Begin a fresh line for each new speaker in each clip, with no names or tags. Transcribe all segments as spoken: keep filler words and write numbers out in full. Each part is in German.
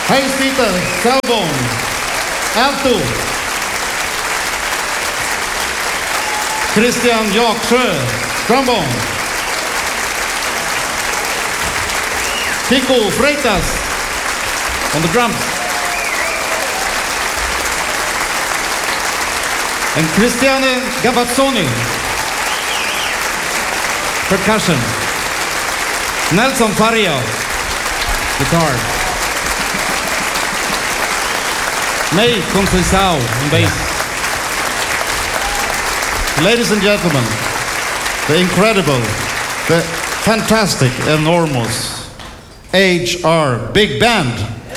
Hans-Dieter Saubon, Alto. Christian Jaksjö, Trombone. Kiko Freitas on the drums. And Cristiane Gavazzoni, percussion. Nelson Faria, guitar. May Conceição on bass. Ladies and gentlemen, the incredible, the fantastic, enormous H R Big Band.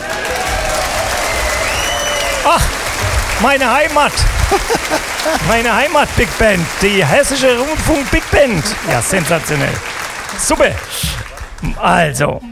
Ach, meine Heimat. Meine Heimat Big Band, die Hessische Rundfunk Big Band. Ja, sensationell. Super. Also,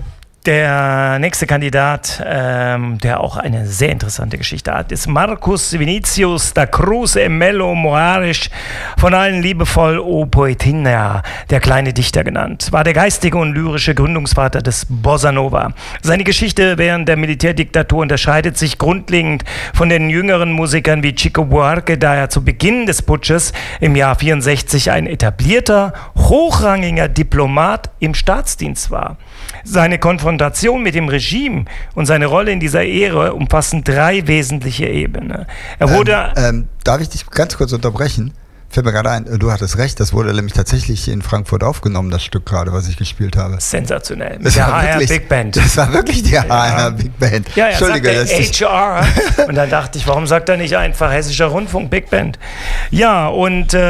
der nächste Kandidat, ähm, der auch eine sehr interessante Geschichte hat, ist Marcus Vinicius da Cruz e Melo Moraes, von allen liebevoll O Poetinha, der kleine Dichter genannt, war der geistige und lyrische Gründungsvater des Bossa Nova. Seine Geschichte während der Militärdiktatur unterscheidet sich grundlegend von den jüngeren Musikern wie Chico Buarque, da er zu Beginn des Putsches im Jahr vierundsechzig ein etablierter, hochrangiger Diplomat im Staatsdienst war. Seine Konfrontation mit dem Regime und seine Rolle in dieser Ära umfassen drei wesentliche Ebenen. Er wurde...
Ähm, ähm, darf ich dich ganz kurz unterbrechen? Fällt mir gerade ein, du hattest recht, das wurde nämlich tatsächlich in Frankfurt aufgenommen, das Stück gerade, was ich gespielt habe.
Sensationell. Mit der H R
wirklich,
Big Band.
Das war wirklich die H R Big Band.
Ja, er
Entschuldige,
sagte H R. Und dann dachte ich, warum sagt er nicht einfach Hessischer Rundfunk Big Band? Ja, und äh,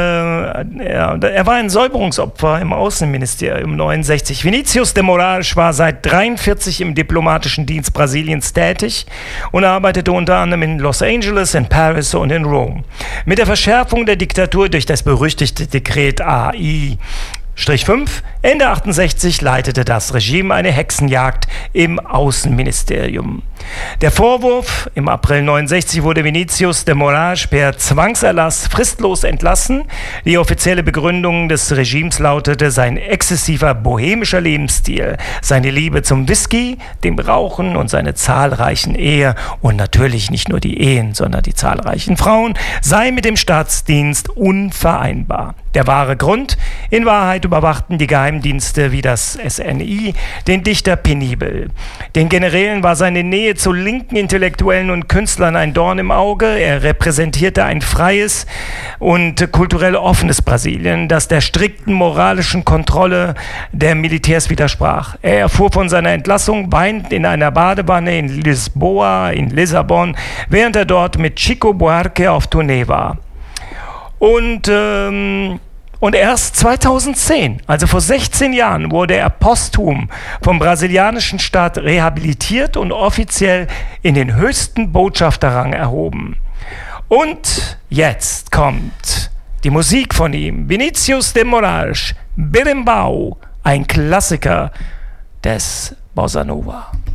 er, er war ein Säuberungsopfer im Außenministerium neunundsechzig. Vinicius de Moraes war seit dreiundvierzig im diplomatischen Dienst Brasiliens tätig und arbeitete unter anderem in Los Angeles, in Paris und in Rom. Mit der Verschärfung der Diktatur durch das berüchtigte Dekret A I fünf Ende achtundsechzig leitete das Regime eine Hexenjagd im Außenministerium. Der Vorwurf: Im April neunundsechzig wurde Vinicius de Moraes per Zwangserlass fristlos entlassen. Die offizielle Begründung des Regimes lautete sein exzessiver bohemischer Lebensstil, seine Liebe zum Whisky, dem Rauchen und seine zahlreichen Ehen und natürlich nicht nur die Ehen, sondern die zahlreichen Frauen, sei mit dem Staatsdienst unvereinbar. Der wahre Grund: In Wahrheit überwachten die Geheimdienste wie das S N I den Dichter penibel. Den Generälen war seine Nähe zu linken Intellektuellen und Künstlern ein Dorn im Auge. Er repräsentierte ein freies und kulturell offenes Brasilien, das der strikten moralischen Kontrolle der Militärs widersprach. Er erfuhr von seiner Entlassung weinend in einer Badewanne in Lisboa, in Lissabon, während er dort mit Chico Buarque auf Tournee war. Und, ähm, und erst zweitausendzehn, also vor sechzehn Jahren, wurde er posthum vom brasilianischen Staat rehabilitiert und offiziell in den höchsten Botschafterrang erhoben. Und jetzt kommt die Musik von ihm, Vinicius de Moraes, Berimbau, ein Klassiker des Bossa Nova.